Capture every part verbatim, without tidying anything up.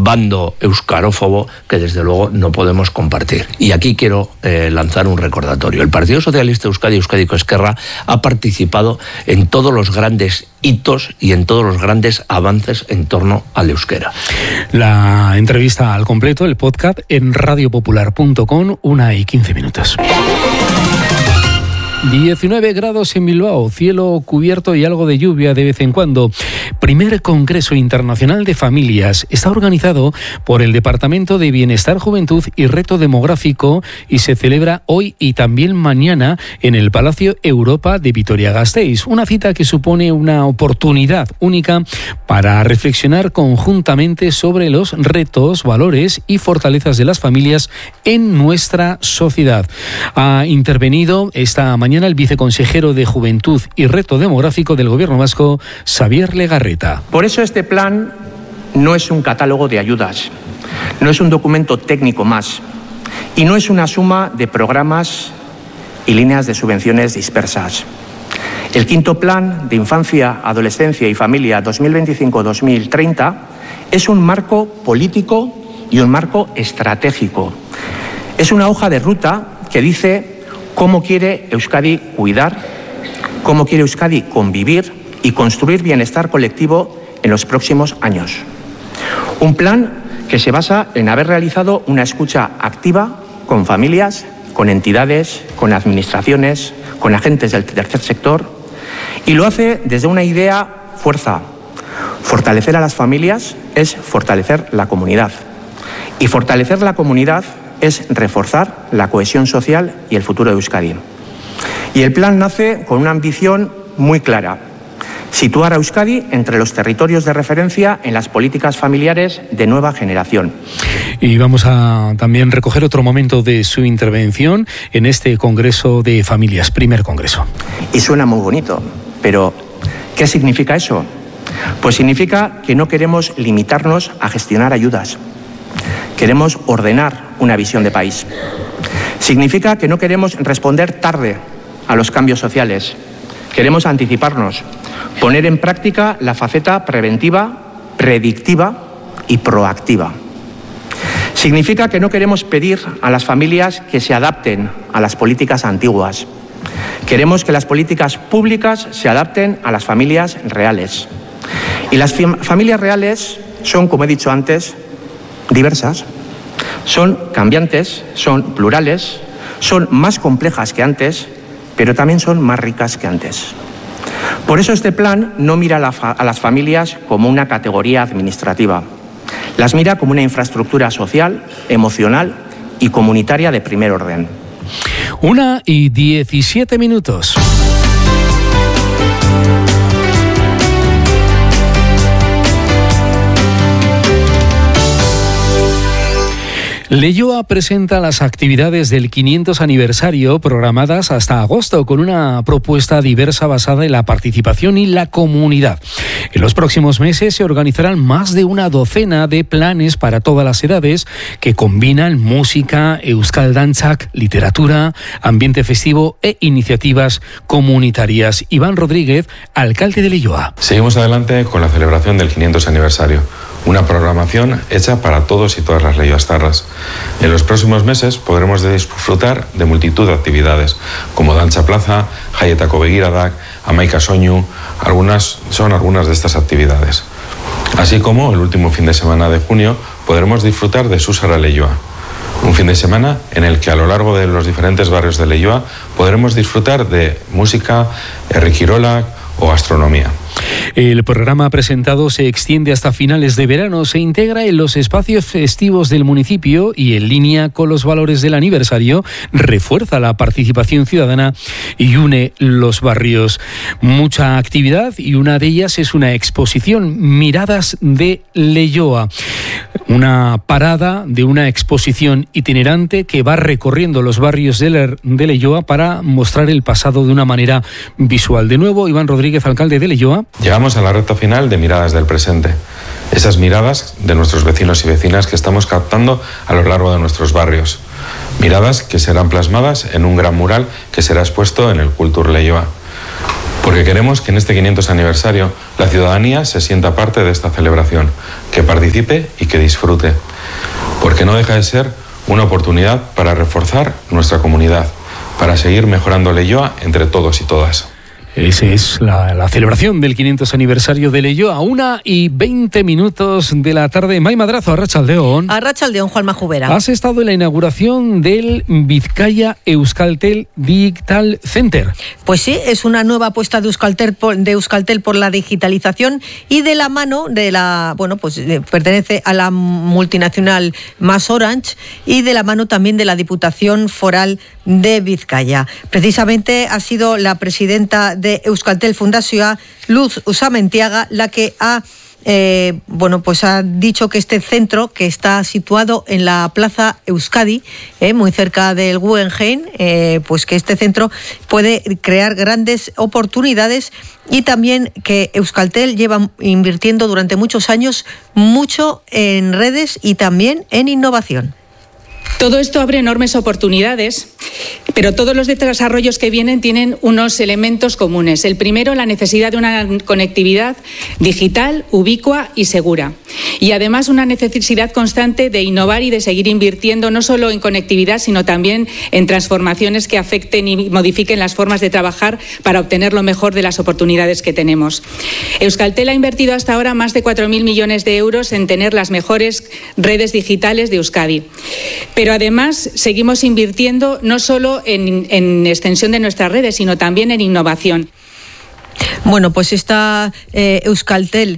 bando euskarófobo que desde luego no podemos compartir. Y aquí quiero eh, lanzar un recordatorio. El Partido Socialista Euskadi, Euskadiko Ezkerra, ha participado en todos los grandes hitos y en todos los grandes avances en torno al euskera. La entrevista al completo, el podcast en radiopopular punto com, una y quince minutos. diecinueve grados en Bilbao, cielo cubierto y algo de lluvia de vez en cuando. Primer Congreso Internacional de Familias. Está organizado por el Departamento de Bienestar, Juventud y Reto Demográfico y se celebra hoy y también mañana en el Palacio Europa de Vitoria-Gasteiz. Una cita que supone una oportunidad única para reflexionar conjuntamente sobre los retos, valores y fortalezas de las familias en nuestra sociedad. Ha intervenido esta mañana el viceconsejero de Juventud y Reto Demográfico del Gobierno vasco, Xavier Legarreta. Por eso este plan no es un catálogo de ayudas, no es un documento técnico más y no es una suma de programas y líneas de subvenciones dispersas. El quinto plan de Infancia, Adolescencia y Familia dos mil veinticinco a dos mil treinta es un marco político y un marco estratégico. Es una hoja de ruta que dice cómo quiere Euskadi cuidar, cómo quiere Euskadi convivir y construir bienestar colectivo en los próximos años. Un plan que se basa en haber realizado una escucha activa con familias, con entidades, con administraciones, con agentes del tercer sector, y lo hace desde una idea fuerza. Fortalecer a las familias es fortalecer la comunidad. Y fortalecer la comunidad es reforzar la cohesión social y el futuro de Euskadi. Y el plan nace con una ambición muy clara: situar a Euskadi entre los territorios de referencia en las políticas familiares de nueva generación. Y vamos a también recoger otro momento de su intervención en este Congreso de Familias, primer Congreso. Y suena muy bonito, pero ¿qué significa eso? Pues significa que no queremos limitarnos a gestionar ayudas. Queremos ordenar una visión de país. Significa que no queremos responder tarde a los cambios sociales. Queremos anticiparnos, poner en práctica la faceta preventiva, predictiva y proactiva. Significa que no queremos pedir a las familias que se adapten a las políticas antiguas. Queremos que las políticas públicas se adapten a las familias reales. Y las familias reales son, como he dicho antes, diversas, son cambiantes, son plurales, son más complejas que antes, pero también son más ricas que antes. Por eso este plan no mira a, la fa- a las familias como una categoría administrativa, las mira como una infraestructura social, emocional y comunitaria de primer orden. Una y diecisiete minutos. Leioa presenta las actividades del quinientos aniversario programadas hasta agosto con una propuesta diversa basada en la participación y la comunidad. En los próximos meses se organizarán más de una docena de planes para todas las edades que combinan música, euskal dantzak, literatura, ambiente festivo e iniciativas comunitarias. Iván Rodríguez, alcalde de Leioa. Seguimos adelante con la celebración del quinientos aniversario. Una programación hecha para todos y todas las leioastarras. En los próximos meses podremos disfrutar de multitud de actividades, como Dantza Plaza, Jaietako Begiradak, Amaika Soñu. Algunas son algunas de estas actividades. Así como el último fin de semana de junio podremos disfrutar de Susara Leioa, un fin de semana en el que a lo largo de los diferentes barrios de Leioa podremos disfrutar de música, herrikirolak o gastronomía. El programa presentado se extiende hasta finales de verano, se integra en los espacios festivos del municipio y en línea con los valores del aniversario refuerza la participación ciudadana y une los barrios. Mucha actividad y una de ellas es una exposición, Miradas de Leioa, una parada de una exposición itinerante que va recorriendo los barrios de, Le- de Leioa para mostrar el pasado de una manera visual. De nuevo, Iván Rodríguez, alcalde de Leioa. Llegamos a la recta final de Miradas del Presente. Esas miradas de nuestros vecinos y vecinas que estamos captando a lo largo de nuestros barrios. Miradas que serán plasmadas en un gran mural que será expuesto en el Kultur Leioa. Porque queremos que en este quinientos aniversario la ciudadanía se sienta parte de esta celebración, que participe y que disfrute, porque no deja de ser una oportunidad para reforzar nuestra comunidad, para seguir mejorando Leioa entre todos y todas. Esa es la, la celebración del quinientos aniversario de Leioa, a una y veinte minutos de la tarde. May Madrazo, Arratsaldeon. Arratsaldeon, Juanma Jubera. Has estado en la inauguración del Vizcaya Euskaltel Digital Center. Pues sí, es una nueva apuesta de Euskaltel por, de Euskaltel por la digitalización y de la mano de la, bueno, pues eh, pertenece a la multinacional MasOrange y de la mano también de la Diputación Foral de Vizcaya. Precisamente ha sido la presidenta de Euskaltel Fundazioa, Luz Usamentiaga, la que ha eh, bueno, pues ha dicho que este centro, que está situado en la Plaza Euskadi, eh, muy cerca del Guggenheim, eh, pues que este centro puede crear grandes oportunidades y también que Euskaltel lleva invirtiendo durante muchos años mucho en redes y también en innovación. Todo esto abre enormes oportunidades, pero todos los desarrollos que vienen tienen unos elementos comunes. El primero, la necesidad de una conectividad digital, ubicua y segura. Y además una necesidad constante de innovar y de seguir invirtiendo no solo en conectividad, sino también en transformaciones que afecten y modifiquen las formas de trabajar para obtener lo mejor de las oportunidades que tenemos. Euskaltel ha invertido hasta ahora más de cuatro mil millones de euros en tener las mejores redes digitales de Euskadi. Pero además seguimos invirtiendo no solo en, en extensión de nuestras redes, sino también en innovación. Bueno, pues está eh, Euskaltel,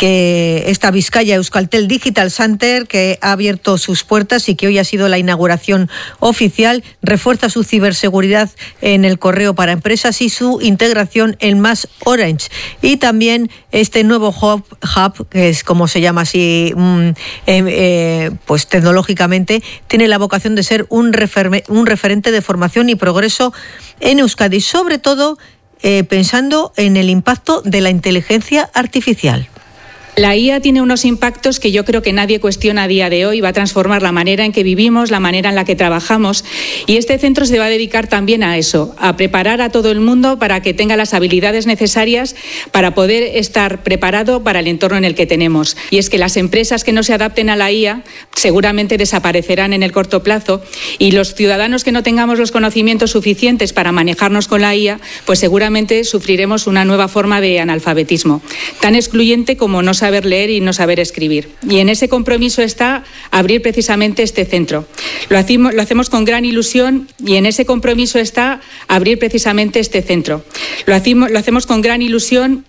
que esta Vizcaya Euskaltel Digital Center, que ha abierto sus puertas y que hoy ha sido la inauguración oficial, refuerza su ciberseguridad en el correo para empresas y su integración en MasOrange. Y también este nuevo hub, hub que es como se llama así, mm, eh, eh, pues tecnológicamente, tiene la vocación de ser un, refer- un referente de formación y progreso en Euskadi, sobre todo eh, pensando en el impacto de la inteligencia artificial. La I A tiene unos impactos que yo creo que nadie cuestiona a día de hoy. Va a transformar la manera en que vivimos, la manera en la que trabajamos. Y este centro se va a dedicar también a eso, a preparar a todo el mundo para que tenga las habilidades necesarias para poder estar preparado para el entorno en el que tenemos. Y es que las empresas que no se adapten a la I A seguramente desaparecerán en el corto plazo. Y los ciudadanos que no tengamos los conocimientos suficientes para manejarnos con la I A, pues seguramente sufriremos una nueva forma de analfabetismo, tan excluyente como no saber leer y no saber escribir. Y en ese compromiso está abrir precisamente este centro. Lo hacemos, lo hacemos con gran ilusión y en ese compromiso está abrir precisamente este centro. Lo hacemos, lo hacemos con gran ilusión.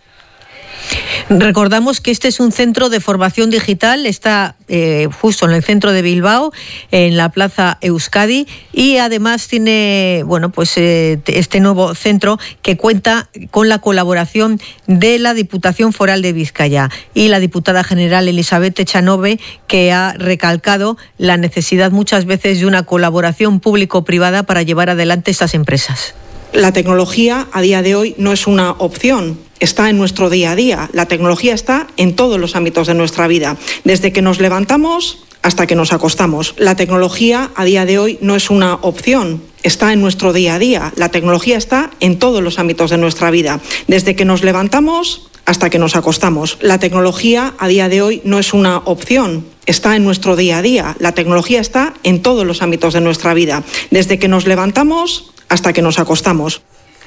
Recordamos que este es un centro de formación digital, está eh, justo en el centro de Bilbao, en la Plaza Euskadi, y además tiene, bueno, pues eh, este nuevo centro que cuenta con la colaboración de la Diputación Foral de Vizcaya y la diputada general Elizabeth Echanove, que ha recalcado la necesidad muchas veces de una colaboración público-privada para llevar adelante estas empresas. La tecnología a día de hoy no es una opción, está en nuestro día a día. La tecnología está en todos los ámbitos de nuestra vida, desde que nos levantamos hasta que nos acostamos. La tecnología a día de hoy no es una opción, está en nuestro día a día. La tecnología está en todos los ámbitos de nuestra vida, desde que nos levantamos hasta que nos acostamos. La tecnología a día de hoy no es una opción, está en nuestro día a día. La tecnología está en todos los ámbitos de nuestra vida, desde que nos levantamos hasta que nos acostamos.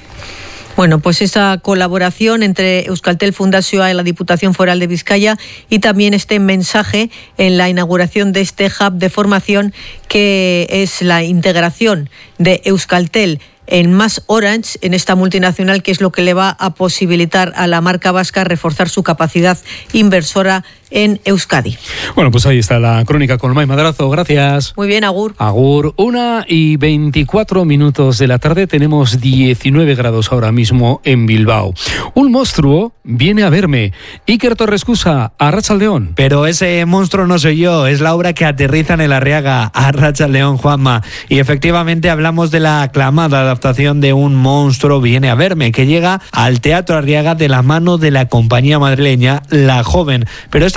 Bueno, pues esa colaboración entre Euskaltel Fundazioa y la Diputación Foral de Vizcaya y también este mensaje en la inauguración de este hub de formación que es la integración de Euskaltel en MasOrange, en esta multinacional, que es lo que le va a posibilitar a la marca vasca reforzar su capacidad inversora en Euskadi. Bueno, pues ahí está la crónica con May Madrazo. Gracias. Muy bien, agur. Agur. Una y veinticuatro minutos de la tarde. Tenemos diecinueve grados ahora mismo en Bilbao. Un monstruo viene a verme. Iker Torrescusa, Arratsaldeon. Pero ese monstruo no soy yo, es la obra que aterriza en el Arriaga. Arratsaldeon, Juanma. Y efectivamente hablamos de la aclamada adaptación de Un monstruo viene a verme, que llega al Teatro Arriaga de la mano de la compañía madrileña La Joven. Pero esta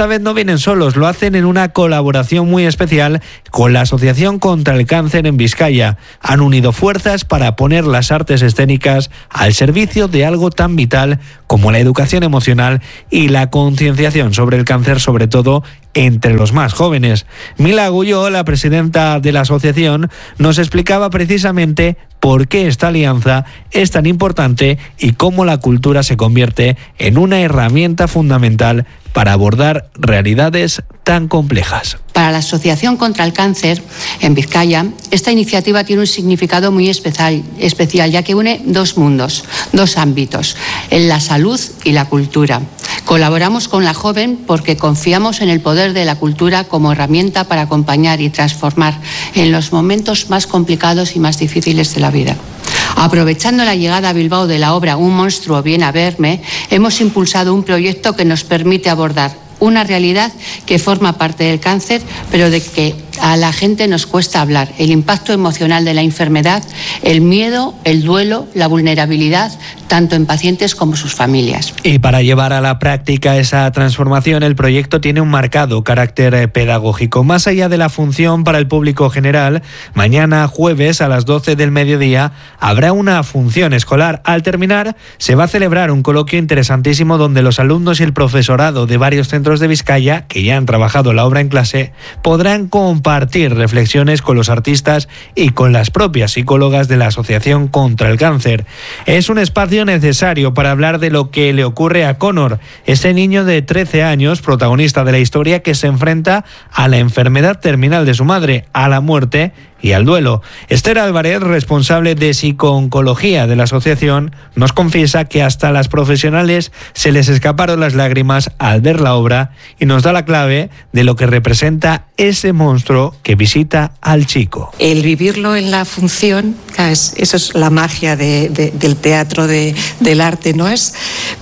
esta vez no vienen solos, lo hacen en una colaboración muy especial con la Asociación contra el Cáncer en Vizcaya. Han unido fuerzas para poner las artes escénicas al servicio de algo tan vital como la educación emocional y la concienciación sobre el cáncer, sobre todo entre los más jóvenes. Mila Agulló, la presidenta de la asociación, nos explicaba precisamente por qué esta alianza es tan importante y cómo la cultura se convierte en una herramienta fundamental para abordar realidades tan complejas. Para la Asociación contra el Cáncer en Vizcaya, esta iniciativa tiene un significado muy especial, especial ya que une dos mundos, dos ámbitos, en la salud y la cultura. Colaboramos con la joven porque confiamos en el poder de la cultura como herramienta para acompañar y transformar en los momentos más complicados y más difíciles de la vida. Aprovechando la llegada a Bilbao de la obra Un monstruo viene a verme, hemos impulsado un proyecto que nos permite abordar una realidad que forma parte del cáncer, pero de que a la gente nos cuesta hablar. El impacto emocional de la enfermedad, el miedo, el duelo, la vulnerabilidad, tanto en pacientes como sus familias. Y para llevar a la práctica esa transformación, el proyecto tiene un marcado carácter pedagógico. Más allá de la función para el público general, mañana jueves a las doce del mediodía habrá una función escolar. Al terminar, se va a celebrar un coloquio interesantísimo donde los alumnos y el profesorado de varios centros de Vizcaya, que ya han trabajado la obra en clase, podrán compartir reflexiones con los artistas y con las propias psicólogas de la Asociación contra el Cáncer. Es un espacio necesario para hablar de lo que le ocurre a Connor, ese niño de trece años, protagonista de la historia, que se enfrenta a la enfermedad terminal de su madre, a la muerte y al duelo. Esther Álvarez, responsable de psico-oncología de la asociación, nos confiesa que hasta a las profesionales se les escaparon las lágrimas al ver la obra y nos da la clave de lo que representa ese monstruo que visita al chico. El vivirlo en la función, es, eso es la magia de, de, del teatro, de, del arte, ¿no? Es...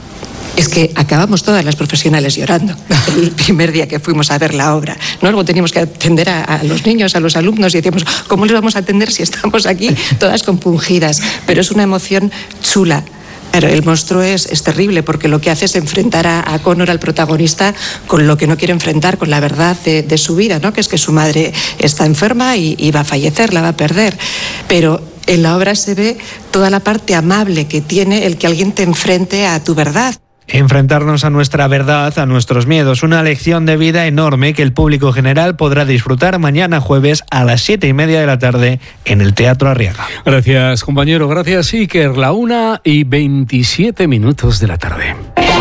Es que acabamos todas las profesionales llorando el primer día que fuimos a ver la obra, ¿no? Luego teníamos que atender a, a los niños, a los alumnos, y decíamos, ¿cómo les vamos a atender si estamos aquí todas compungidas? Pero es una emoción chula. Pero el monstruo es, es terrible porque lo que hace es enfrentar a, a Connor, al protagonista, con lo que no quiere enfrentar, con la verdad de, de su vida, ¿no? Que es que su madre está enferma y, y va a fallecer, la va a perder. Pero en la obra se ve toda la parte amable que tiene el que alguien te enfrente a tu verdad. Enfrentarnos a nuestra verdad, a nuestros miedos, una lección de vida enorme que el público general podrá disfrutar mañana jueves a las siete y media de la tarde en el Teatro Arriaga. Gracias, compañero. Gracias, Iker. La una y veintisiete minutos de la tarde.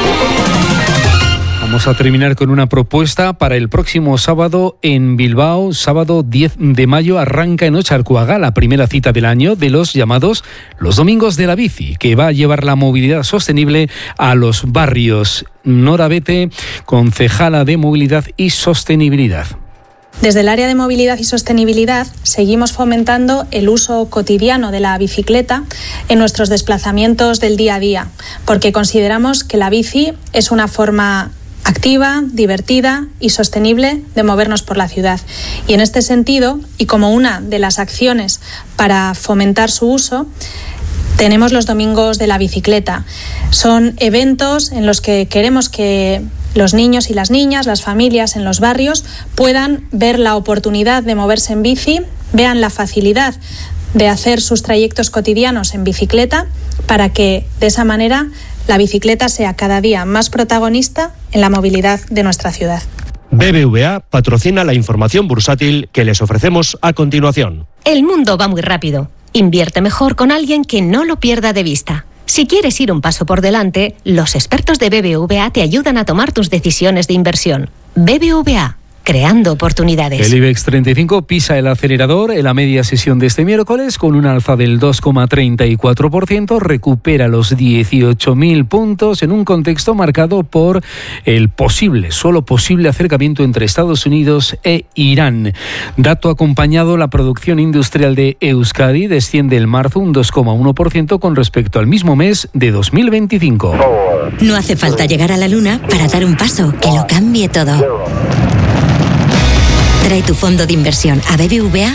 Vamos a terminar con una propuesta para el próximo sábado en Bilbao. Sábado diez de mayo arranca en Ocharcoaga la primera cita del año de los llamados los Domingos de la Bici, que va a llevar la movilidad sostenible a los barrios. Nora Bete, concejala de Movilidad y Sostenibilidad. Desde el área de movilidad y sostenibilidad seguimos fomentando el uso cotidiano de la bicicleta en nuestros desplazamientos del día a día, porque consideramos que la bici es una forma activa, divertida y sostenible de movernos por la ciudad. Y en este sentido, y como una de las acciones para fomentar su uso, tenemos los Domingos de la Bicicleta. Son eventos en los que queremos que los niños y las niñas, las familias en los barrios, puedan ver la oportunidad de moverse en bici, vean la facilidad de hacer sus trayectos cotidianos en bicicleta, para que de esa manera la bicicleta sea cada día más protagonista en la movilidad de nuestra ciudad. B B V A patrocina la información bursátil que les ofrecemos a continuación. El mundo va muy rápido. Invierte mejor con alguien que no lo pierda de vista. Si quieres ir un paso por delante, los expertos de B B V A te ayudan a tomar tus decisiones de inversión. B B V A, creando oportunidades. El IBEX treinta y cinco pisa el acelerador en la media sesión de este miércoles con un alza del dos coma treinta y cuatro por ciento, recupera los dieciocho mil puntos en un contexto marcado por el posible, solo posible acercamiento entre Estados Unidos e Irán. Dato acompañado, la producción industrial de Euskadi desciende en marzo un dos coma uno por ciento con respecto al mismo mes de dos mil veinticinco. No hace falta llegar a la luna para dar un paso que lo cambie todo. Trae tu fondo de inversión a B B V A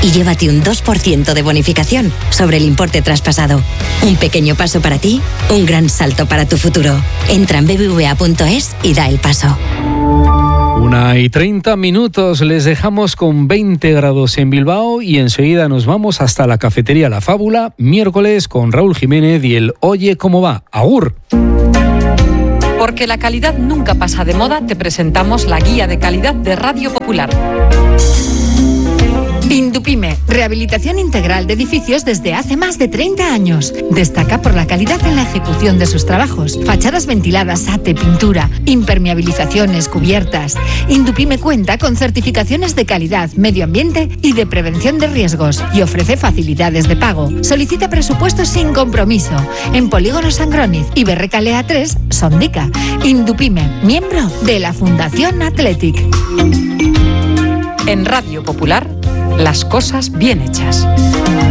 y llévate un dos por ciento de bonificación sobre el importe traspasado. Un pequeño paso para ti, un gran salto para tu futuro. Entra en b b v a punto es y da el paso. Una y treinta minutos, les dejamos con veinte grados en Bilbao y enseguida nos vamos hasta la cafetería La Fábula, miércoles con Raúl Jiménez y el Oye Cómo Va. ¡Agur! Porque la calidad nunca pasa de moda, te presentamos la guía de calidad de Radio Popular. Indupime, rehabilitación integral de edificios desde hace más de treinta años. Destaca por la calidad en la ejecución de sus trabajos. Fachadas ventiladas, ate, pintura, impermeabilizaciones, cubiertas. Indupime cuenta con certificaciones de calidad, medio ambiente y de prevención de riesgos y ofrece facilidades de pago. Solicita presupuestos sin compromiso en Polígono Sangroniz y Berrecalea tres, Sondica. Indupime, miembro de la Fundación Athletic. En Radio Popular, las cosas bien hechas.